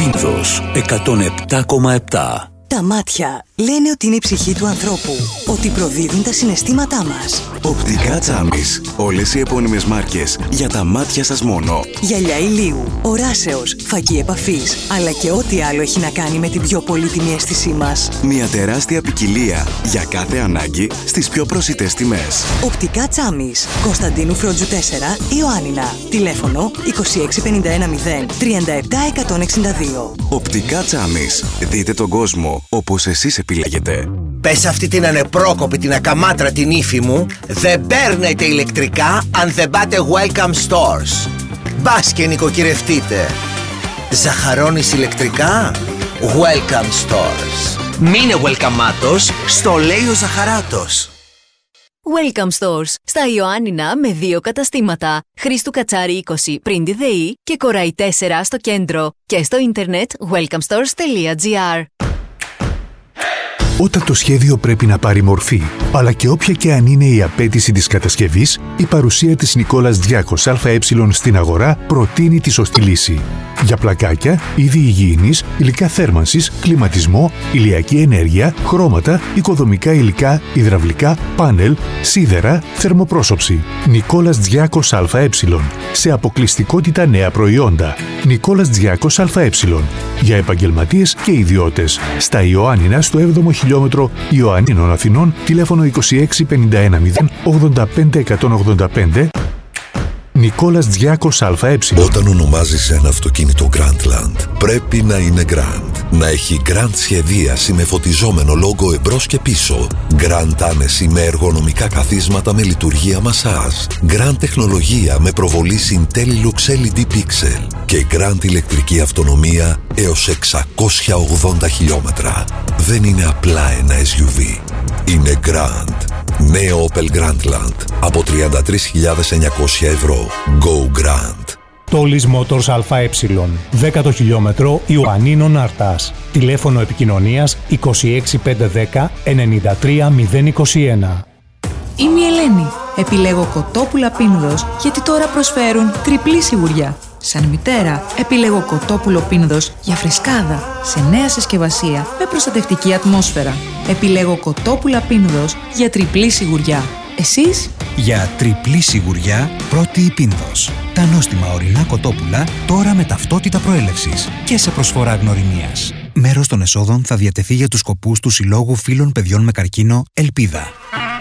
Πίνδος 107,7. Τα μάτια λένε ότι είναι η ψυχή του ανθρώπου, ότι προδίδουν τα συναισθήματά μας. Οπτικά Τσάμις. Όλες οι επώνυμες μάρκες για τα μάτια σας μόνο. Γυαλιά ηλίου, οράσεως, φακή επαφής, αλλά και ό,τι άλλο έχει να κάνει με την πιο πολύτιμη αίσθησή μας. Μια τεράστια ποικιλία για κάθε ανάγκη στις πιο προσιτές τιμές. Οπτικά Τσάμις. Κωνσταντίνου Φρόντζου 4, Ιωάννινα. Τηλέφωνο 26510 37162. Οπτικά Τσάμις. Δείτε τον κόσμο όπως εσείς επιλέγετε. Πες αυτή την ανεπρόκοπη, την ακαμάτρα την ύφη μου, δεν παίρνετε ηλεκτρικά αν δεν πάτε Welcome Stores. Μπας και νοικοκυρευτείτε. Ζαχαρώνεις ηλεκτρικά? Welcome Stores. Μείνε welcomeάτος, στο λέει ο Ζαχαράτος. Welcome Stores. Στα Ιωάννινα με 2 καταστήματα. Χρήστου Κατσάρη 20 πριν τη ΔΕΗ και Κοραϊ 4 στο κέντρο. Και στο ίντερνετ welcomestores.gr. Όταν το σχέδιο πρέπει να πάρει μορφή, αλλά και όποια και αν είναι η απέτηση της κατασκευής, η παρουσία της Νικόλας Διάκος ΑΕ στην αγορά προτείνει τη σωστή λύση. Για πλακάκια, είδη υγιεινής, υλικά θέρμανσης, κλιματισμό, ηλιακή ενέργεια, χρώματα, οικοδομικά υλικά, υδραυλικά, πάνελ, σίδερα, θερμοπρόσωψη. Νικόλας Διάκος ΑΕ. Σε αποκλειστικότητα νέα προϊόντα. Νικόλας Διάκος ΑΕ. Για επαγγελματίες και ιδιώτες. Στα Ιωάννινα στο 7ο χιλιόμετρο Ιωαννίνων Αθηνών, τηλέφωνο 26510 85185. Νικόλας Διάκος ΑΕ. Όταν ονομάζεις ένα αυτοκίνητο Grandland, πρέπει να είναι Grand. Να έχει Grand σχεδίαση με φωτιζόμενο λόγο εμπρός και πίσω. Grand άνεση με εργονομικά καθίσματα με λειτουργία μασάζ. Grand τεχνολογία με προβολή Intellilux LED Pixel. Και Grand ηλεκτρική αυτονομία έως 680 χιλιόμετρα. Δεν είναι απλά ένα SUV. Είναι Grand. Νέο Opel Grandland από 33.900 ευρώ. Go Grand. Τόλις Motors ΑΕ. 10ο χιλιόμετρο Ιωαννίνων Αρτάς. Τηλέφωνο επικοινωνίας 26510 93021. Είμαι η Ελένη. Επιλέγω κοτόπουλα Πίνδος γιατί τώρα προσφέρουν τριπλή σιγουριά. Σαν μητέρα, επιλέγω κοτόπουλο Πίνδος για φρεσκάδα, σε νέα συσκευασία με προστατευτική ατμόσφαιρα. Επιλέγω κοτόπουλα Πίνδος για τριπλή σιγουριά. Εσείς? Για τριπλή σιγουριά, πρώτη η Πίνδος. Τα νόστιμα ορεινά κοτόπουλα τώρα με ταυτότητα προέλευσης και σε προσφορά γνωριμίας. Μέρος των εσόδων θα διατεθεί για τους σκοπούς του Συλλόγου Φίλων Παιδιών με Καρκίνο Ελπίδα.